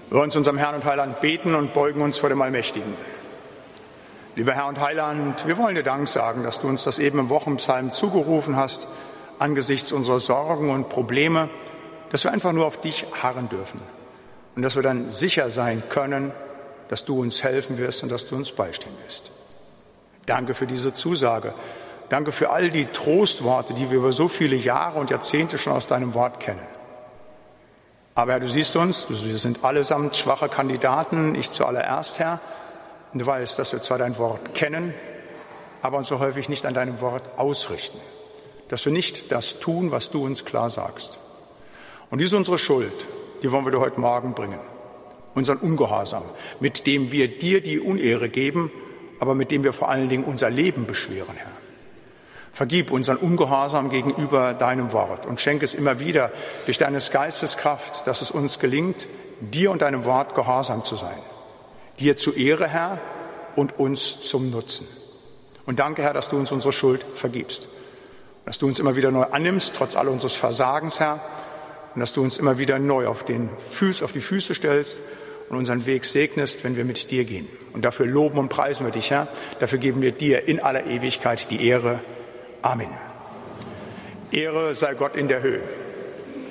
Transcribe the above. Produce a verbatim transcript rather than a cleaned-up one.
Wir wollen zu unserem Herrn und Heiland beten und beugen uns vor dem Allmächtigen. Lieber Herr und Heiland, wir wollen dir Dank sagen, dass du uns das eben im Wochenpsalm zugerufen hast, angesichts unserer Sorgen und Probleme, dass wir einfach nur auf dich harren dürfen und dass wir dann sicher sein können, dass du uns helfen wirst und dass du uns beistehen wirst. Danke für diese Zusage. Danke für all die Trostworte, die wir über so viele Jahre und Jahrzehnte schon aus deinem Wort kennen. Aber Herr, du siehst uns, wir sind allesamt schwache Kandidaten, ich zuallererst, Herr. Und du weißt, dass wir zwar dein Wort kennen, aber uns so häufig nicht an deinem Wort ausrichten. Dass wir nicht das tun, was du uns klar sagst. Und diese unsere Schuld, die wollen wir dir heute Morgen bringen. Unseren Ungehorsam, mit dem wir dir die Unehre geben, aber mit dem wir vor allen Dingen unser Leben beschweren, Herr. Vergib unseren Ungehorsam gegenüber deinem Wort und schenk es immer wieder durch deines Geistes Kraft, dass es uns gelingt, dir und deinem Wort gehorsam zu sein. Dir zur Ehre, Herr, und uns zum Nutzen. Und danke, Herr, dass du uns unsere Schuld vergibst. Dass du uns immer wieder neu annimmst, trotz all unseres Versagens, Herr. Und dass du uns immer wieder neu auf, den Fuß, auf die Füße stellst und unseren Weg segnest, wenn wir mit dir gehen. Und dafür loben und preisen wir dich, Herr. Dafür geben wir dir in aller Ewigkeit die Ehre. Amen. Ehre sei Gott in der Höhe